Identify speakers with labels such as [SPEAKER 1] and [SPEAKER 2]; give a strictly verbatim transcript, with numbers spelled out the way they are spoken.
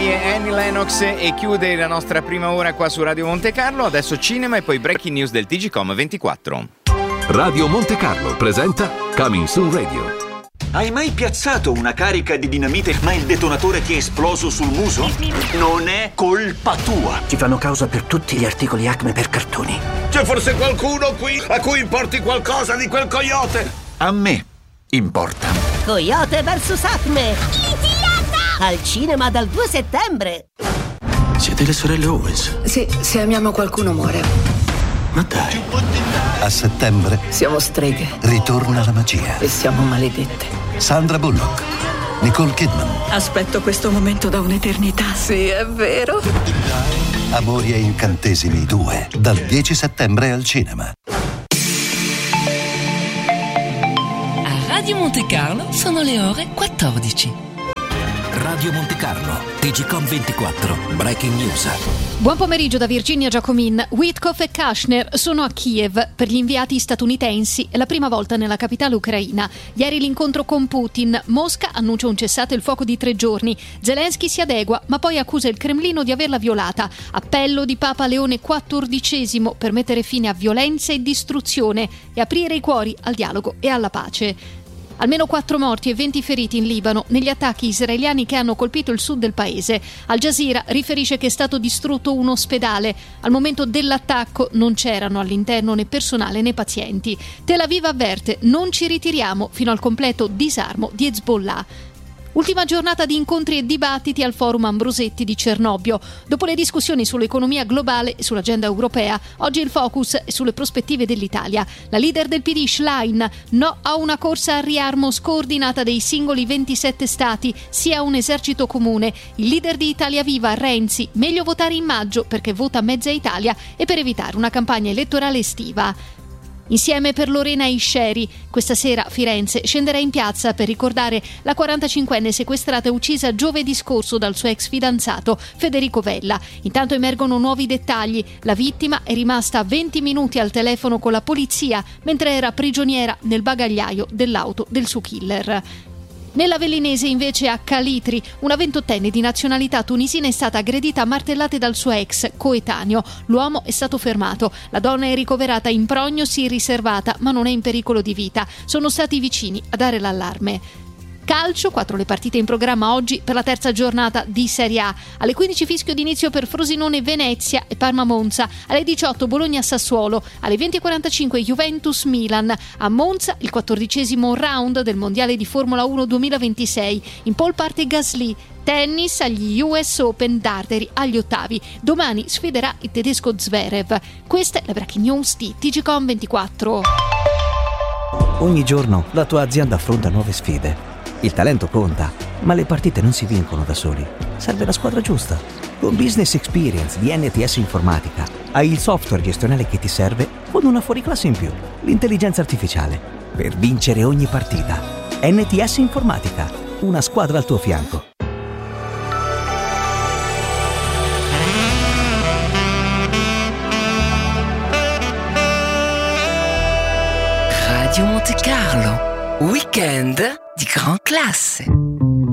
[SPEAKER 1] Lei è Annie Lennox e chiude la nostra prima ora qua su Radio Monte Carlo. Adesso cinema e poi breaking news del T G Com ventiquattro.
[SPEAKER 2] Radio Monte Carlo presenta Coming Soon Radio.
[SPEAKER 3] Hai mai piazzato una carica di dinamite ma il detonatore ti è esploso sul muso? Non è colpa tua.
[SPEAKER 4] Ti fanno causa per tutti gli articoli Acme per cartoni.
[SPEAKER 5] C'è forse qualcuno qui a cui importi qualcosa di quel coyote?
[SPEAKER 3] A me importa.
[SPEAKER 6] Coyote versus Acme. Litigata! Al cinema dal due settembre.
[SPEAKER 7] Siete le sorelle Owens?
[SPEAKER 8] Sì, se amiamo qualcuno muore.
[SPEAKER 7] Ma dai.
[SPEAKER 9] A settembre
[SPEAKER 8] siamo streghe.
[SPEAKER 9] Ritorna la magia.
[SPEAKER 8] E siamo maledette.
[SPEAKER 9] Sandra Bullock, Nicole Kidman.
[SPEAKER 8] Aspetto questo momento da un'eternità. Sì, è vero.
[SPEAKER 9] Amori e incantesimi due, dal dieci settembre al cinema.
[SPEAKER 10] A Radio Monte Carlo sono le ore quattordici.
[SPEAKER 2] Radio Monte Carlo, T G Com ventiquattro, breaking news.
[SPEAKER 11] Buon pomeriggio da Virginia Giacomin. Witkoff e Kushner sono a Kiev per gli inviati statunitensi, è la prima volta nella capitale ucraina. Ieri l'incontro con Putin, Mosca annuncia un cessate il fuoco di tre giorni, Zelensky si adegua ma poi accusa il Cremlino di averla violata. Appello di Papa Leone quattordicesimo per mettere fine a violenza e distruzione e aprire i cuori al dialogo e alla pace. Almeno quattro morti e venti feriti in Libano negli attacchi israeliani che hanno colpito il sud del paese. Al Jazeera riferisce che è stato distrutto un ospedale. Al momento dell'attacco non c'erano all'interno né personale né pazienti. Tel Aviv avverte: non ci ritiriamo fino al completo disarmo di Hezbollah. Ultima giornata di incontri e dibattiti al Forum Ambrosetti di Cernobbio. Dopo le discussioni sull'economia globale e sull'agenda europea, oggi il focus è sulle prospettive dell'Italia. La leader del P D, Schlein, no a una corsa al riarmo scordinata dei singoli ventisette stati, sia un esercito comune. Il leader di Italia Viva, Renzi, meglio votare in maggio perché vota mezza Italia e per evitare una campagna elettorale estiva. Insieme per Lorena Isceri, questa sera Firenze scenderà in piazza per ricordare la quarantacinquenne sequestrata e uccisa giovedì scorso dal suo ex fidanzato Federico Vella. Intanto emergono nuovi dettagli. La vittima è rimasta venti minuti al telefono con la polizia mentre era prigioniera nel bagagliaio dell'auto del suo killer. Nell'Avellinese invece a Calitri una ventottenne di nazionalità tunisina è stata aggredita a martellate dal suo ex coetaneo. L'uomo è stato fermato. La donna è ricoverata in prognosi riservata ma non è in pericolo di vita. Sono stati i vicini a dare l'allarme. Calcio, quattro le partite in programma oggi per la terza giornata di Serie A. Alle quindici fischio d'inizio per Frosinone Venezia e Parma Monza. Alle diciotto Bologna Sassuolo. Alle venti e quarantacinque Juventus Milan. A Monza il quattordicesimo round del Mondiale di Formula uno duemilaventisei. In pole parte Gasly. Tennis agli U S Open Darderi agli ottavi. Domani sfiderà il tedesco Zverev. Questa è la breaking news di T G Com ventiquattro.
[SPEAKER 12] Ogni giorno la tua azienda affronta nuove sfide. Il talento conta, ma le partite non si vincono da soli. Serve la squadra giusta. Con Business Experience di N T S Informatica hai il software gestionale che ti serve con una fuoriclasse in più, l'intelligenza artificiale, per vincere ogni partita. N T S Informatica, una squadra al tuo fianco.
[SPEAKER 10] Radio Monte Carlo, weekend di gran classe.